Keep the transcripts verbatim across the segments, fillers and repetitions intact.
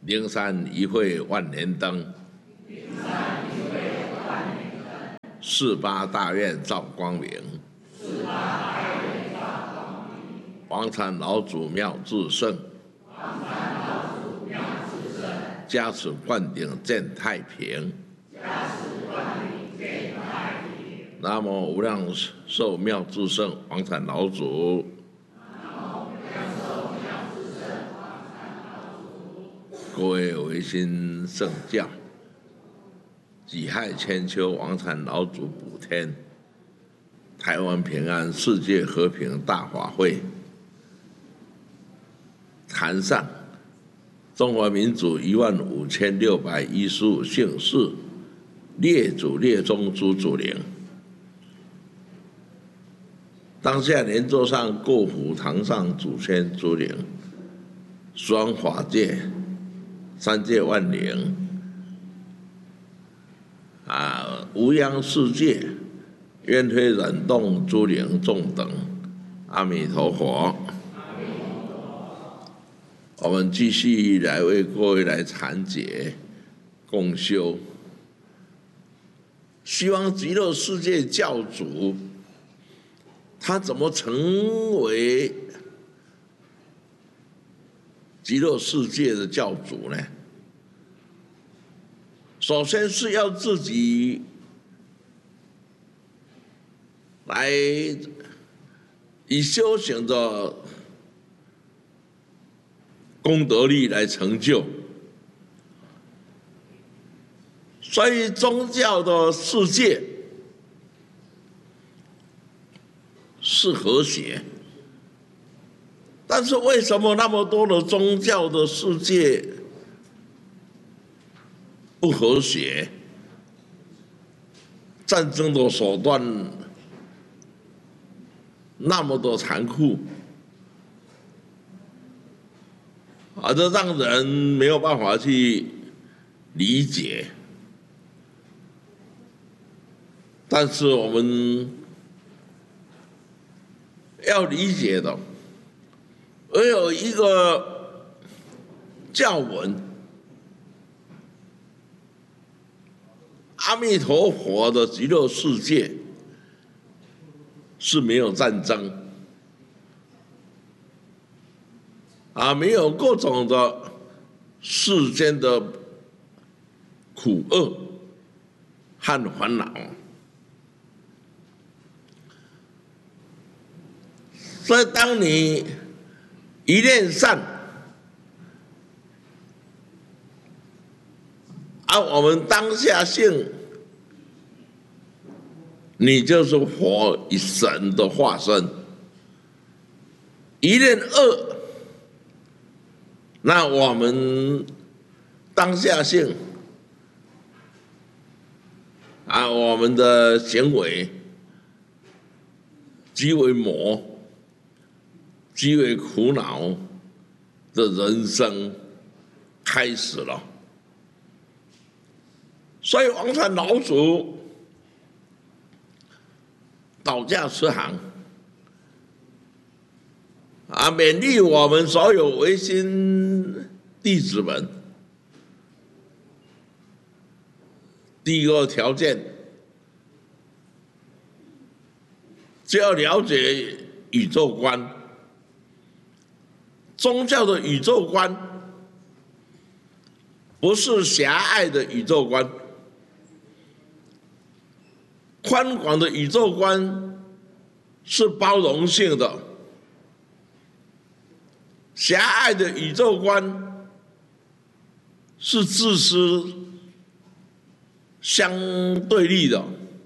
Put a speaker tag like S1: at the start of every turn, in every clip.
S1: 灵山一会万年灯，四八大愿照光明，王禅老祖妙智胜，加持灌顶见太平。南无无量寿妙智胜王禅老祖。各位维新圣教，己亥千秋王禅老祖补天，台湾平安，世界和平大法会，坛上中华民族一万五千六百一十五姓氏列祖列宗诸祖灵。当下莲座上各府堂上祖先诸灵，双法界、三界万灵，啊，无央世界、冤推染动诸灵众等，阿弥陀佛。我们继续来为各位来阐解共修，希望极乐世界教主他怎么成为极乐世界的教主呢？首先是要自己来以修行的功德力来成就，所以宗教的世界是和谐，但是为什么那么多的宗教的世界不和谐？战争的手段那么的残酷，啊，这让人没有办法去理解。但是我们要理解的，唯有一个教文，阿弥陀佛的极乐世界是没有战争啊，没有各种的世间的苦厄和烦恼。所以，当你一念善，啊，我们当下性，你就是佛与神的化身；一念恶，那我们当下性，啊，我们的行为即为魔。极为苦恼的人生开始了，所以王禅老祖倒驾慈航啊，勉励我们所有维新弟子们，第一个条件就要了解宇宙观。宗教的宇宙观不是狭隘的宇宙观，宽广的宇宙观是包容性的，狭隘的宇宙观是自私相对立的。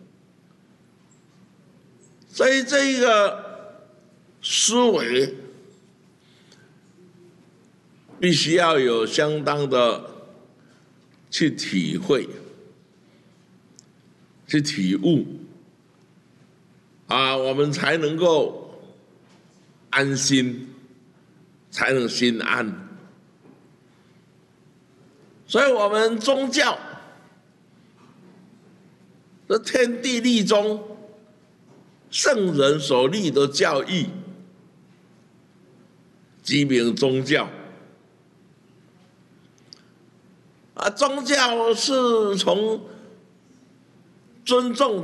S1: 所以这一个思维必须要有相当的去体会、去体悟啊，我们才能够安心，才能心安。所以，我们宗教的天地立中，圣人所立的教义，即名宗教。 啊，宗教是从尊重